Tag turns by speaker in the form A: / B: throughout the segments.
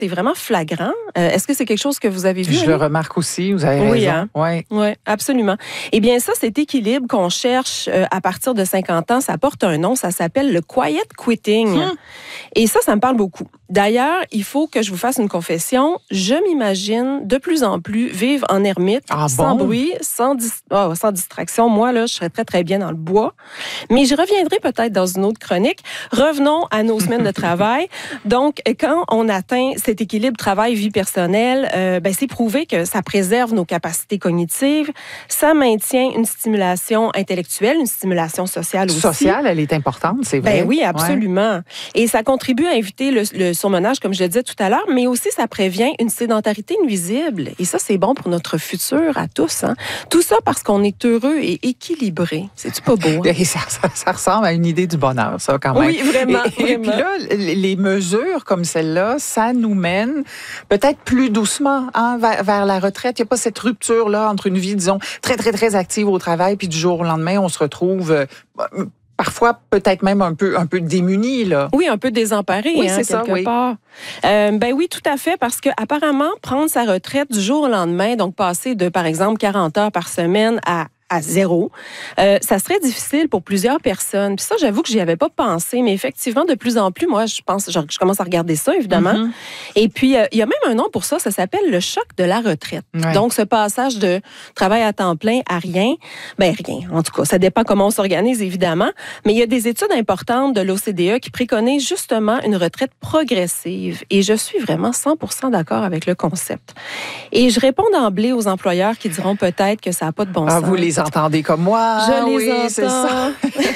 A: est vraiment flagrant. Est-ce que c'est quelque chose que vous avez vu?
B: Je le remarque aussi, vous avez raison.
A: Hein?
B: Oui,
A: absolument. Eh bien, ça, cet équilibre qu'on cherche à partir de 50 ans, ça porte un nom, ça s'appelle le quiet quitting. Et ça me parle beaucoup. D'ailleurs, il faut que je vous fasse une confession. Je m'imagine de plus en plus vivre en ermite, sans bruit, sans distraction. Moi, là, je serais très, très bien dans le bois. Mais je reviendrai peut-être dans une autre chronique. Revenons à nos semaines de travail. Donc, quand on atteint cet équilibre travail-vie personnelle, c'est prouvé que ça préserve nos capacités cognitives, ça maintient une stimulation intellectuelle, une stimulation sociale aussi.
B: Sociale, elle est importante, c'est vrai.
A: Ben oui, absolument. Ouais. Et ça contribue à éviter le surmenage, comme je le disais tout à l'heure, mais aussi ça prévient une sédentarité nuisible. Et ça, c'est bon pour notre futur à tous. Hein? Tout ça parce qu'on est heureux et équilibré. C'est-tu pas beau? Hein?
B: Ça ressemble à une idée du bonheur, ça, quand même.
A: Oui, vraiment.
B: Et puis là, les mesures comme celle-là, ça nous mène peut-être plus doucement vers la retraite. Il n'y a pas cette rupture-là entre une vie, disons, très, très, très active au travail, puis du jour au lendemain, on se retrouve... parfois, peut-être même un peu démunis, là.
A: Oui, un peu désemparés,
B: oui, c'est
A: quelque part. Oui, tout à fait, parce qu'apparemment, prendre sa retraite du jour au lendemain, donc passer de, par exemple, 40 heures par semaine à 0, ça serait difficile pour plusieurs personnes. Puis ça, j'avoue que j'y avais pas pensé, mais effectivement, de plus en plus, moi, je commence à regarder ça, évidemment. Mm-hmm. Et puis, il y a même un nom pour ça s'appelle le choc de la retraite. Ouais. Donc, ce passage de travail à temps plein à rien, rien. En tout cas, ça dépend comment on s'organise, évidemment. Mais il y a des études importantes de l'OCDE qui préconisent justement une retraite progressive. Et je suis vraiment 100% d'accord avec le concept. Et je réponds d'emblée aux employeurs qui diront peut-être que ça n'a pas de bon sens.
B: Vous les entendez comme moi.
A: Je les entends.
B: C'est ça.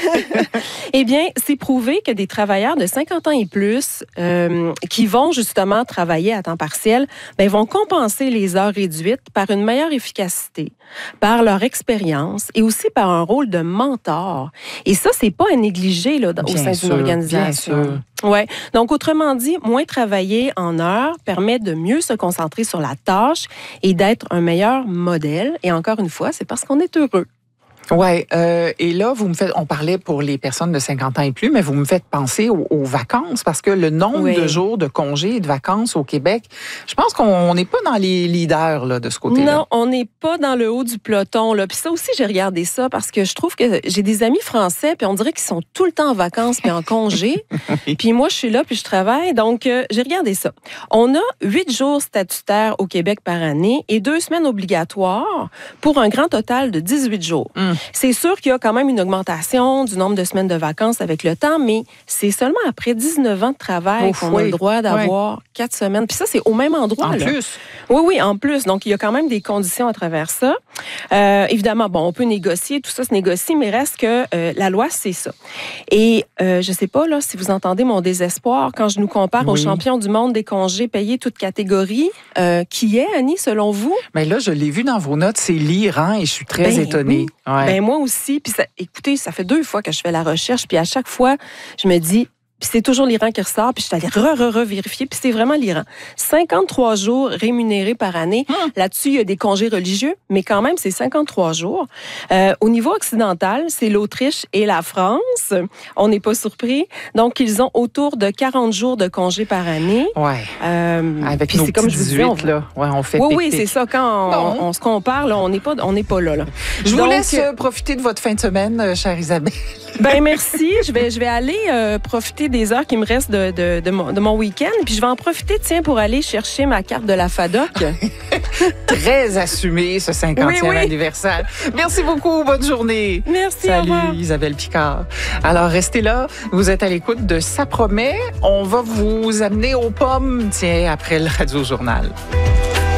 A: Eh bien, c'est prouvé que des travailleurs de 50 ans et plus qui vont justement travailler à temps partiel, vont compenser les heures réduites par une meilleure efficacité, par leur expérience et aussi par un rôle de mentor. Et ça, c'est pas à négliger là, au sein d'une organisation.
B: Bien sûr.
A: Ouais. Donc, autrement dit, moins travailler en heures permet de mieux se concentrer sur la tâche et d'être un meilleur modèle. Et encore une fois, c'est parce qu'on est heureux.
B: Oui, et là, on parlait pour les personnes de 50 ans et plus, mais vous me faites penser aux vacances, parce que le nombre de jours de congés et de vacances au Québec, je pense qu'on n'est pas dans les leaders là, de ce côté-là.
A: Non, on n'est pas dans le haut du peloton. Là. Puis ça aussi, j'ai regardé ça, parce que je trouve que j'ai des amis français, puis on dirait qu'ils sont tout le temps en vacances puis en congé. Puis moi, je suis là, puis je travaille. Donc, j'ai regardé ça. On a 8 jours statutaires au Québec par année et 2 semaines obligatoires pour un grand total de 18 jours. C'est sûr qu'il y a quand même une augmentation du nombre de semaines de vacances avec le temps, mais c'est seulement après 19 ans de travail qu'on a le droit d'avoir 4 semaines. Puis ça, c'est au même endroit.
B: En plus?
A: Oui, en plus. Donc, il y a quand même des conditions à travers ça. Évidemment, on peut négocier, tout ça se négocie, mais reste que la loi, c'est ça. Et je sais pas là si vous entendez mon désespoir quand je nous compare aux champions du monde des congés payés toutes catégories. Qui est, Annie, selon vous?
B: Mais là, je l'ai vu dans vos notes, c'est l'Iran et je suis très étonnée.
A: Oui. Ouais. Moi aussi. Puis écoutez, ça fait 2 fois que je fais la recherche, puis à chaque fois, je me dis... Puis c'est toujours l'Iran qui ressort, puis je suis allée vérifier, puis c'est vraiment l'Iran. 53 jours rémunérés par année. Là-dessus, il y a des congés religieux, mais quand même, c'est 53 jours. Au niveau occidental, c'est l'Autriche et la France. On n'est pas surpris. Donc, ils ont autour de 40 jours de congés par année.
B: Oui. Avec
A: puis
B: nos
A: c'est comme je vous disais,
B: on fait
A: Oui, c'est ça. Quand on se compare, là, on n'est pas là.
B: Je vous laisse profiter de votre fin de semaine, chère Isabelle.
A: Merci. Je vais aller profiter des heures qui me restent de mon week-end. Puis je vais en profiter, pour aller chercher ma carte de la FADOC.
B: Très assumé, ce 50e anniversaire. Merci beaucoup. Bonne journée.
A: Merci.
B: Salut, Isabelle Picard. Alors, restez là. Vous êtes à l'écoute de Ça promet. On va vous amener aux pommes, après le Radio-Journal.